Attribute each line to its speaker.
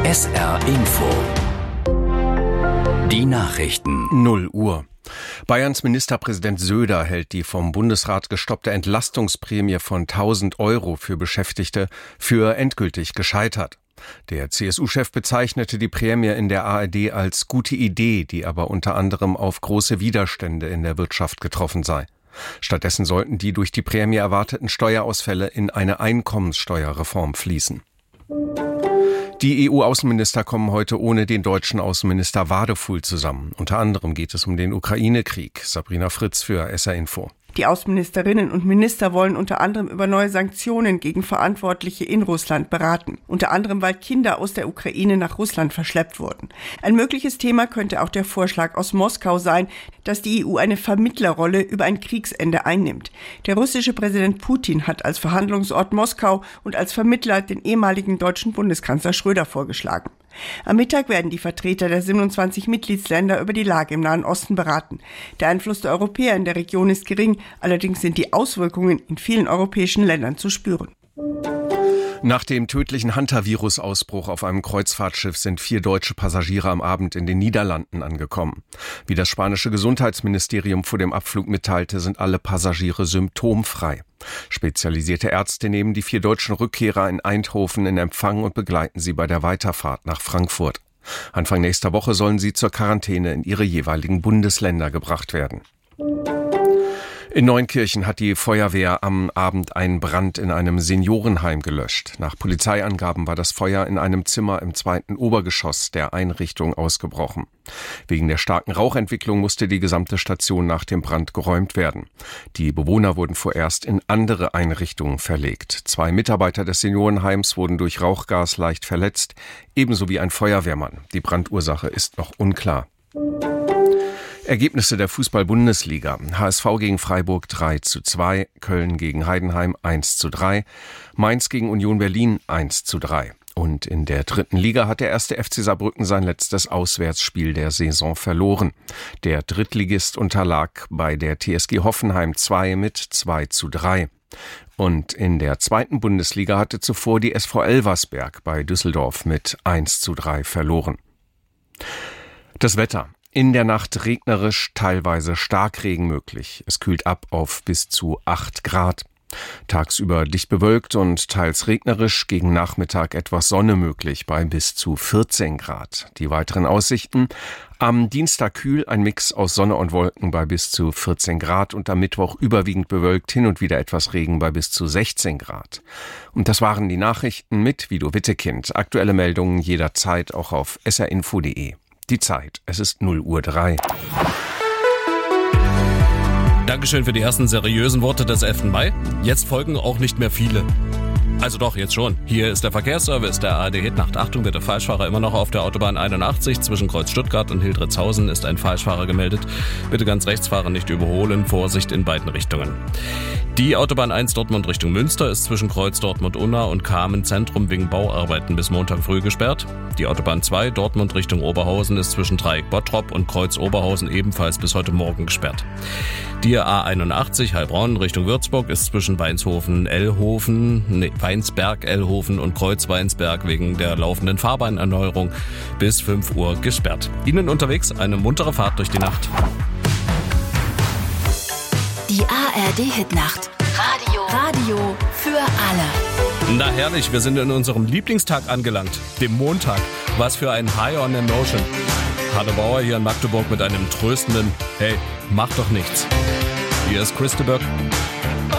Speaker 1: SR Info. Die Nachrichten.
Speaker 2: 0 Uhr. Bayerns Ministerpräsident Söder hält die vom Bundesrat gestoppte Entlastungsprämie von 1.000 € für Beschäftigte für endgültig gescheitert. Der CSU-Chef bezeichnete die Prämie in der ARD als gute Idee, die aber unter anderem auf große Widerstände in der Wirtschaft getroffen sei. Stattdessen sollten die durch die Prämie erwarteten Steuerausfälle in eine Einkommenssteuerreform fließen. Die EU-Außenminister kommen heute ohne den deutschen Außenminister Wadefuhl zusammen. Unter anderem geht es um den Ukraine-Krieg. Sabrina Fritz für SR Info.
Speaker 3: Die Außenministerinnen und Minister wollen unter anderem über neue Sanktionen gegen Verantwortliche in Russland beraten. Unter anderem, weil Kinder aus der Ukraine nach Russland verschleppt wurden. Ein mögliches Thema könnte auch der Vorschlag aus Moskau sein, dass die EU eine Vermittlerrolle über ein Kriegsende einnimmt. Der russische Präsident Putin hat als Verhandlungsort Moskau und als Vermittler den ehemaligen deutschen Bundeskanzler Schröder vorgeschlagen. Am Mittag werden die Vertreter der 27 Mitgliedsländer über die Lage im Nahen Osten beraten. Der Einfluss der Europäer in der Region ist gering, allerdings sind die Auswirkungen in vielen europäischen Ländern zu spüren.
Speaker 2: Nach dem tödlichen Hantavirus-Ausbruch auf einem Kreuzfahrtschiff sind 4 deutsche Passagiere am Abend in den Niederlanden angekommen. Wie das spanische Gesundheitsministerium vor dem Abflug mitteilte, sind alle Passagiere symptomfrei. Spezialisierte Ärzte nehmen die 4 deutschen Rückkehrer in Eindhoven in Empfang und begleiten sie bei der Weiterfahrt nach Frankfurt. Anfang nächster Woche sollen sie zur Quarantäne in ihre jeweiligen Bundesländer gebracht werden. In Neunkirchen hat die Feuerwehr am Abend einen Brand in einem Seniorenheim gelöscht. Nach Polizeiangaben war das Feuer in einem Zimmer im 2. Obergeschoss der Einrichtung ausgebrochen. Wegen der starken Rauchentwicklung musste die gesamte Station nach dem Brand geräumt werden. Die Bewohner wurden vorerst in andere Einrichtungen verlegt. 2 Mitarbeiter des Seniorenheims wurden durch Rauchgas leicht verletzt, ebenso wie ein Feuerwehrmann. Die Brandursache ist noch unklar. Ergebnisse der Fußball-Bundesliga. HSV gegen Freiburg 3:2, Köln gegen Heidenheim 1:3, Mainz gegen Union Berlin 1:3. Und in der 3. Liga hat der 1. FC Saarbrücken sein letztes Auswärtsspiel der Saison verloren. Der Drittligist unterlag bei der TSG Hoffenheim 2 mit 2:3. Und in der 2. Bundesliga hatte zuvor die SV Elversberg bei Düsseldorf mit 1:3 verloren. Das Wetter. In der Nacht regnerisch, teilweise Starkregen möglich. Es kühlt ab auf bis zu 8 Grad. Tagsüber dicht bewölkt und teils regnerisch, gegen Nachmittag etwas Sonne möglich bei bis zu 14 Grad. Die weiteren Aussichten: am Dienstag kühl, ein Mix aus Sonne und Wolken bei bis zu 14 Grad und am Mittwoch überwiegend bewölkt, hin und wieder etwas Regen bei bis zu 16 Grad. Und das waren die Nachrichten mit Vido Wittekind. Aktuelle Meldungen jederzeit auch auf srinfo.de. Die Zeit, es ist 0:03.
Speaker 4: Dankeschön für die ersten seriösen Worte des 11. Mai. Jetzt folgen auch nicht mehr viele. Also doch, jetzt schon. Hier ist der Verkehrsservice der ARD Hitnacht. Achtung bitte, Falschfahrer immer noch auf der Autobahn 81. Zwischen Kreuz Stuttgart und Hildritzhausen ist ein Falschfahrer gemeldet. Bitte ganz rechts fahren, nicht überholen. Vorsicht in beiden Richtungen. Die Autobahn 1 Dortmund Richtung Münster ist zwischen Kreuz Dortmund-Unna und Kamen-Zentrum wegen Bauarbeiten bis Montag früh gesperrt. Die Autobahn 2 Dortmund Richtung Oberhausen ist zwischen Dreieck Bottrop und Kreuz Oberhausen ebenfalls bis heute Morgen gesperrt. Die A81 Heilbronn Richtung Würzburg ist zwischen Weinsberg-Ellhofen und Kreuz Weinsberg wegen der laufenden Fahrbahnerneuerung bis 5 Uhr gesperrt. Ihnen unterwegs eine muntere Fahrt durch die Nacht.
Speaker 5: Die ARD Hitnacht. Radio für alle.
Speaker 4: Na herrlich, wir sind in unserem Lieblingstag angelangt, dem Montag. Was für ein High on Emotion. Hanne Bauer hier in Magdeburg mit einem tröstenden Hey, mach doch nichts. Hier ist Chris de Burgh.